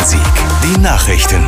Rhein-Sieg. Die Nachrichten.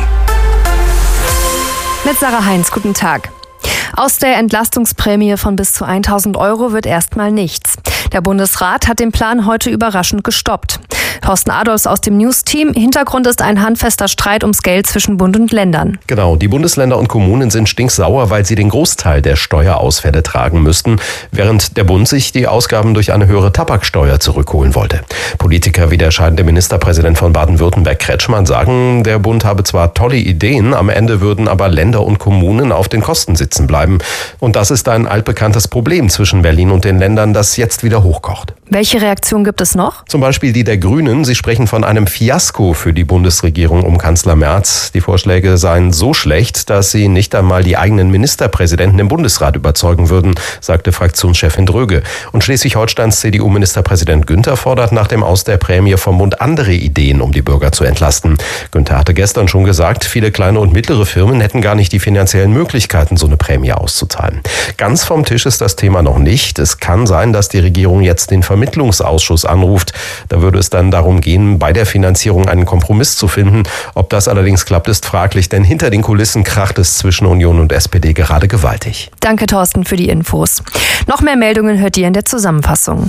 Mit Sarah Heinz, guten Tag. Aus der Entlastungsprämie von bis zu 1.000 € wird erstmal nichts. Der Bundesrat hat den Plan heute überraschend gestoppt. Thorsten Adolfs aus dem News-Team. Hintergrund ist ein handfester Streit ums Geld zwischen Bund und Ländern. Genau, die Bundesländer und Kommunen sind stinksauer, weil sie den Großteil der Steuerausfälle tragen müssten, während der Bund sich die Ausgaben durch eine höhere Tabaksteuer zurückholen wollte. Politiker wie der scheidende Ministerpräsident von Baden-Württemberg Kretschmann sagen, der Bund habe zwar tolle Ideen, am Ende würden aber Länder und Kommunen auf den Kosten sitzen bleiben. Und das ist ein altbekanntes Problem zwischen Berlin und den Ländern, das jetzt wieder hochkocht. Welche Reaktion gibt es noch? Zum Beispiel die der Grünen. Sie sprechen von einem Fiasko für die Bundesregierung um Kanzler Merz. Die Vorschläge seien so schlecht, dass sie nicht einmal die eigenen Ministerpräsidenten im Bundesrat überzeugen würden, sagte Fraktionschefin Dröge. Und Schleswig-Holsteins CDU-Ministerpräsident Günther fordert nach dem Aus der Prämie vom Bund andere Ideen, um die Bürger zu entlasten. Günther hatte gestern schon gesagt, viele kleine und mittlere Firmen hätten gar nicht die finanziellen Möglichkeiten, so eine Prämie auszuzahlen. Ganz vom Tisch ist das Thema noch nicht. Es kann sein, dass die Regierung jetzt den Vermittlungsausschuss anruft. Da würde es dann darum gehen, bei der Finanzierung einen Kompromiss zu finden. Ob das allerdings klappt, ist fraglich, denn hinter den Kulissen kracht es zwischen Union und SPD gerade gewaltig. Danke, Thorsten, für die Infos. Noch mehr Meldungen hört ihr in der Zusammenfassung.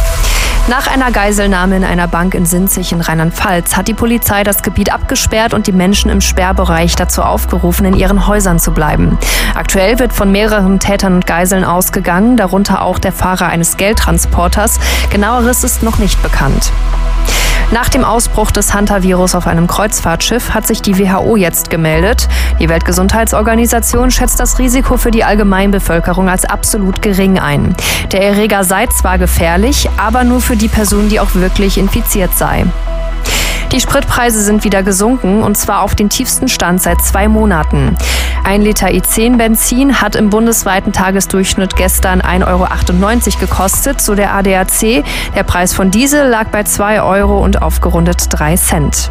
Nach einer Geiselnahme in einer Bank in Sinzig in Rheinland-Pfalz hat die Polizei das Gebiet abgesperrt und die Menschen im Sperrbereich dazu aufgerufen, in ihren Häusern zu bleiben. Aktuell wird von mehreren Tätern und Geiseln ausgegangen, darunter auch der Fahrer eines Geldtransporters. Genaueres ist noch nicht bekannt. Nach dem Ausbruch des Hantavirus auf einem Kreuzfahrtschiff hat sich die WHO jetzt gemeldet. Die Weltgesundheitsorganisation schätzt das Risiko für die Allgemeinbevölkerung als absolut gering ein. Der Erreger sei zwar gefährlich, aber nur für die Person, die auch wirklich infiziert sei. Die Spritpreise sind wieder gesunken, und zwar auf den tiefsten Stand seit 2 Monaten. 1 Liter E10 Benzin hat im bundesweiten Tagesdurchschnitt gestern 1,98 € gekostet, so der ADAC. Der Preis von Diesel lag bei 2 € und aufgerundet 3 Cent.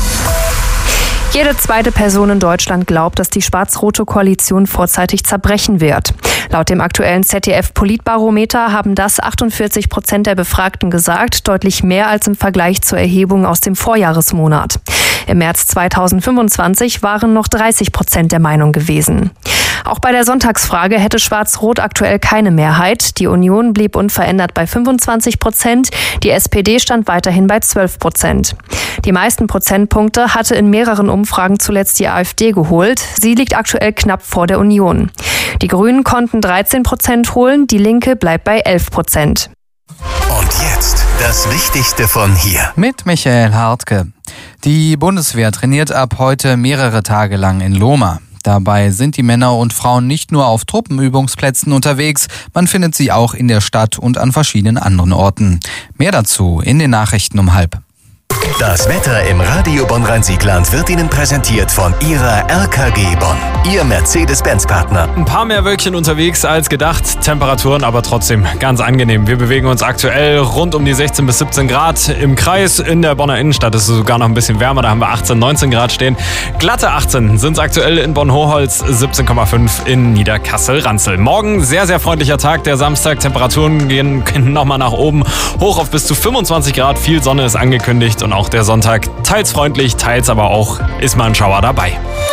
Jede zweite Person in Deutschland glaubt, dass die schwarz-rote Koalition vorzeitig zerbrechen wird. Laut dem aktuellen ZDF-Politbarometer haben das 48% der Befragten gesagt, deutlich mehr als im Vergleich zur Erhebung aus dem Vorjahresmonat. Im März 2025 waren noch 30% der Meinung gewesen. Auch bei der Sonntagsfrage hätte Schwarz-Rot aktuell keine Mehrheit. Die Union blieb unverändert bei 25%, die SPD stand weiterhin bei 12%. Die meisten Prozentpunkte hatte in mehreren Umfragen zuletzt die AfD geholt. Sie liegt aktuell knapp vor der Union. Die Grünen konnten 13% holen, die Linke bleibt bei 11%. Und jetzt das Wichtigste von hier. Mit Michael Hartke. Die Bundeswehr trainiert ab heute mehrere Tage lang in Lohmar. Dabei sind die Männer und Frauen nicht nur auf Truppenübungsplätzen unterwegs, man findet sie auch in der Stadt und an verschiedenen anderen Orten. Mehr dazu in den Nachrichten um 12:30. Das Wetter im Radio Bonn-Rhein-Sieg-Land wird Ihnen präsentiert von Ihrer RKG Bonn, Ihr Mercedes-Benz-Partner. Ein paar mehr Wölkchen unterwegs als gedacht, Temperaturen aber trotzdem ganz angenehm. Wir bewegen uns aktuell rund um die 16 bis 17 Grad im Kreis. In der Bonner Innenstadt ist es sogar noch ein bisschen wärmer, da haben wir 18, 19 Grad stehen. Glatte 18 sind es aktuell in Bonn-Hochholz, 17,5 in Niederkassel-Ranzel. Morgen sehr, sehr freundlicher Tag, der Samstag. Temperaturen gehen nochmal nach oben, hoch auf bis zu 25 Grad. Viel Sonne ist angekündigt und auch der Sonntag teils freundlich, teils aber auch ist mal ein Schauer dabei.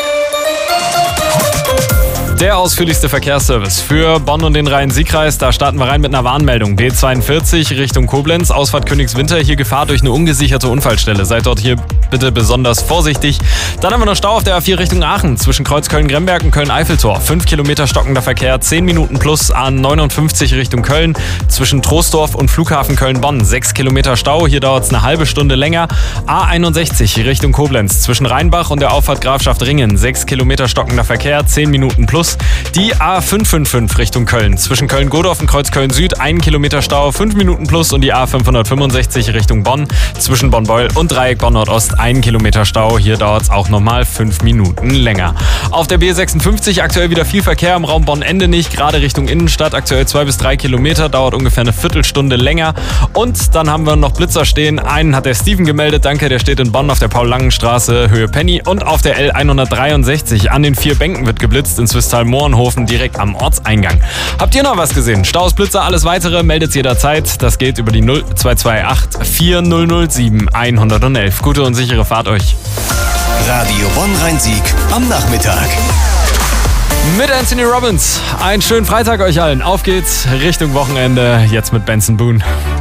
Der ausführlichste Verkehrsservice für Bonn und den Rhein-Sieg-Kreis. Da starten wir rein mit einer Warnmeldung. B42 Richtung Koblenz, Ausfahrt Königswinter. Hier Gefahr durch eine ungesicherte Unfallstelle. Seid dort hier bitte besonders vorsichtig. Dann haben wir noch Stau auf der A4 Richtung Aachen. Zwischen Kreuz Köln-Gremberg und Köln-Eiffeltor. 5 Kilometer stockender Verkehr, 10 Minuten plus. A59 Richtung Köln. Zwischen Troisdorf und Flughafen Köln-Bonn. 6 Kilometer Stau. Hier dauert es eine halbe Stunde länger. A61 Richtung Koblenz. Zwischen Rheinbach und der Auffahrt Grafschaft Ringen. 6 Kilometer stockender Verkehr, 10 Minuten plus. Die A555 Richtung Köln. Zwischen Köln-Godorf und Kreuz Köln-Süd 1 Kilometer Stau, 5 Minuten plus. Und die A565 Richtung Bonn. Zwischen Bonn-Beul und Dreieck Bonn-Nordost 1 Kilometer Stau. Hier dauert es auch nochmal 5 Minuten länger. Auf der B56 aktuell wieder viel Verkehr im Raum Bonn-Ende nicht. Gerade Richtung Innenstadt aktuell 2 bis 3 Kilometer. Dauert ungefähr eine Viertelstunde länger. Und dann haben wir noch Blitzer stehen. Einen hat der Steven gemeldet. Danke, der steht in Bonn auf der Paul-Langen-Straße, Höhe Penny. Und auf der L163 an den 4 Bänken wird geblitzt in Swisttal-Mohrenhofen direkt am Ortseingang. Habt ihr noch was gesehen? Staus, Blitzer, alles weitere meldet jederzeit. Das geht über die 0228 4007 111. Gute und sichere Fahrt euch. Radio Bonn-Rhein-Sieg am Nachmittag. Mit Anthony Robbins. Einen schönen Freitag euch allen. Auf geht's Richtung Wochenende. Jetzt mit Benson Boone.